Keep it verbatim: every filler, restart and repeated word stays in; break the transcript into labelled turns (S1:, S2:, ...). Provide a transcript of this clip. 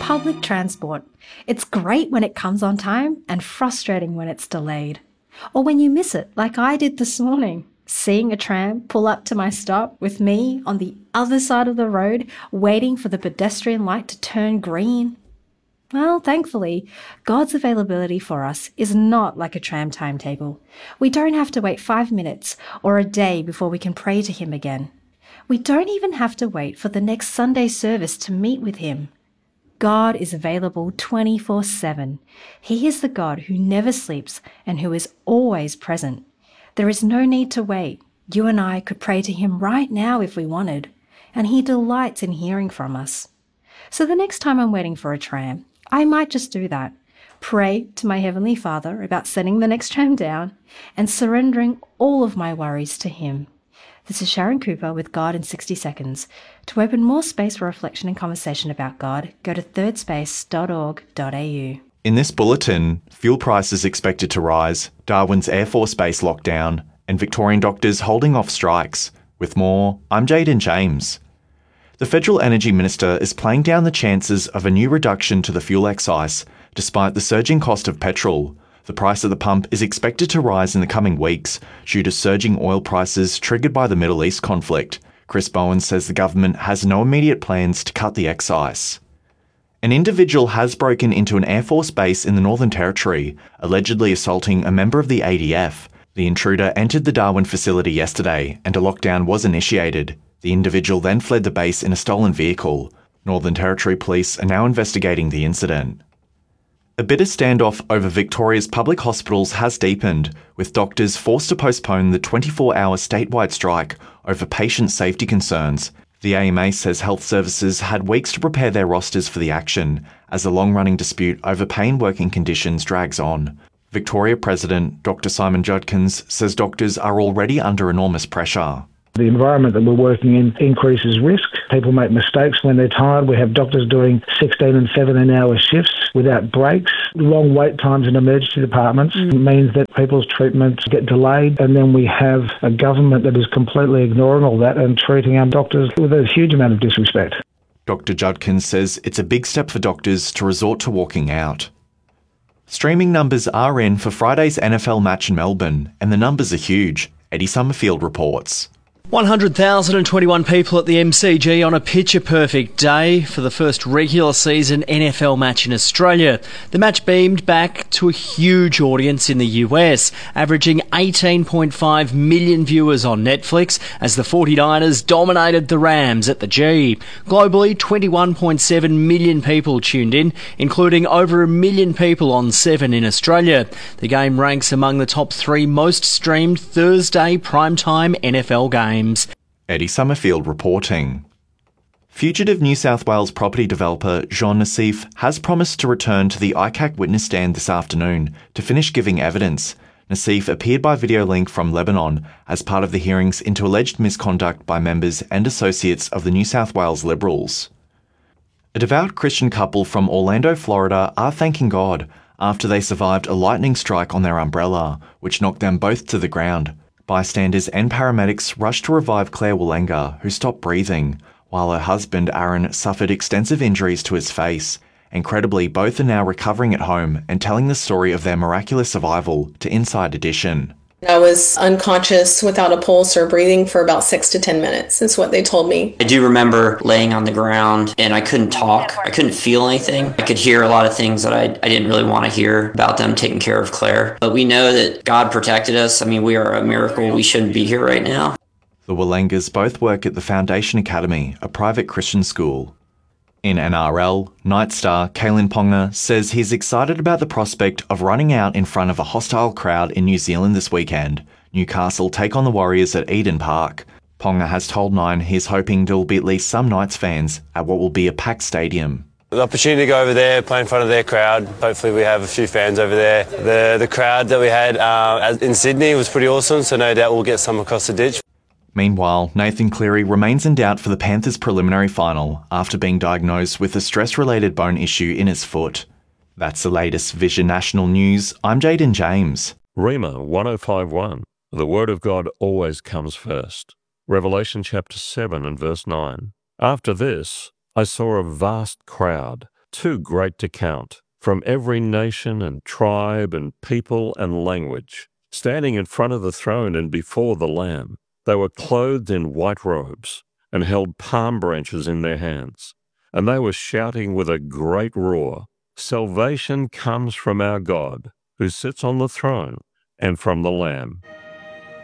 S1: Public transport. It's great when it comes on time and frustrating when it's delayed. Or when you miss it, like I did this morning. Seeing a tram pull up to my stop with me on the other side of the road, waiting for the pedestrian light to turn green. Well, thankfully, God's availability for us is not like a tram timetable. We don't have to wait five minutes or a day before we can pray to Him again. We don't even have to wait for the next Sunday service to meet with Him. God is available twenty-four seven. He is the God who never sleeps and who is always present. There is no need to wait. You and I could pray to Him right now if we wanted, and He delights in hearing from us. So the next time I'm waiting for a tram, I might just do that. Pray to my Heavenly Father about sending the next tram down and surrendering all of my worries to Him. This is Sharon Cooper with God in sixty seconds. To open more space for reflection and conversation about God, go to third space dot org dot a u.
S2: In this bulletin, fuel prices expected to rise, Darwin's Air Force Base lockdown, and Victorian doctors holding off strikes. With more, I'm Jaden James. The Federal Energy Minister is playing down the chances of a new reduction to the fuel excise, despite the surging cost of petrol. The price at the pump is expected to rise in the coming weeks due to surging oil prices triggered by the Middle East conflict. Chris Bowen says the government has no immediate plans to cut the excise. An individual has broken into an Air Force base in the Northern Territory, allegedly assaulting a member of the A D F. The intruder entered the Darwin facility yesterday and a lockdown was initiated. The individual then fled the base in a stolen vehicle. Northern Territory police are now investigating the incident. A bitter standoff over Victoria's public hospitals has deepened, with doctors forced to postpone the twenty-four hour statewide strike over patient safety concerns. The A M A says health services had weeks to prepare their rosters for the action, as the long-running dispute over pay and working conditions drags on. Victoria President Doctor Simon Judkins says doctors are already under enormous pressure.
S3: The environment that we're working in increases risk. People make mistakes when they're tired. We have doctors doing sixteen and seventeen hour shifts without breaks. Long wait times in emergency departments mm. means that people's treatments get delayed, and then we have a government that is completely ignoring all that and treating our doctors with a huge amount of disrespect.
S2: Doctor Judkins says it's a big step for doctors to resort to walking out. Streaming numbers are in for Friday's N F L match in Melbourne, and the numbers are huge. Eddie Summerfield reports.
S4: one hundred thousand twenty-one people at the M C G on a picture-perfect day for the first regular season N F L match in Australia. The match beamed back to a huge audience in the U S, averaging eighteen point five million viewers on Netflix as the forty-niners dominated the Rams at the G. Globally, twenty-one point seven million people tuned in, including over a million people on Seven in Australia. The game ranks among the top three most streamed Thursday primetime N F L games.
S2: Eddie Summerfield reporting. Fugitive New South Wales property developer Jean Nassif has promised to return to the I C A C witness stand this afternoon to finish giving evidence. Nassif appeared by video link from Lebanon as part of the hearings into alleged misconduct by members and associates of the New South Wales Liberals. A devout Christian couple from Orlando, Florida are thanking God after they survived a lightning strike on their umbrella, which knocked them both to the ground. Bystanders and paramedics rushed to revive Claire Wallenga, who stopped breathing, while her husband Aaron suffered extensive injuries to his face. Incredibly, both are now recovering at home and telling the story of their miraculous survival to Inside Edition.
S5: I was unconscious without a pulse or breathing for about six to ten minutes, is what they told me.
S6: I do remember laying on the ground and I couldn't talk. I couldn't feel anything. I could hear a lot of things that I, I didn't really want to hear about them taking care of Claire. But we know that God protected us. I mean, we are a miracle. We shouldn't be here right now.
S2: The Wallengas both work at the Foundation Academy, a private Christian school. In N R L, Night star Kalen Ponga says he's excited about the prospect of running out in front of a hostile crowd in New Zealand this weekend. Newcastle take on the Warriors at Eden Park. Ponga has told Nine he's hoping there will be at least some Knights fans at what will be a packed stadium.
S7: The opportunity to go over there, play in front of their crowd. Hopefully we have a few fans over there. The, the crowd that we had uh, in Sydney was pretty awesome, so no doubt we'll get some across the ditch.
S2: Meanwhile, Nathan Cleary remains in doubt for the Panthers' preliminary final after being diagnosed with a stress-related bone issue in his foot. That's the latest Vision National News. I'm Jaden James.
S8: Rhema one oh five one. The Word of God always comes first. Revelation chapter seven and verse nine. After this, I saw a vast crowd, too great to count, from every nation and tribe and people and language, standing in front of the throne and before the Lamb. They were clothed in white robes and held palm branches in their hands. And they were shouting with a great roar, "Salvation comes from our God, who sits on the throne, and from the Lamb."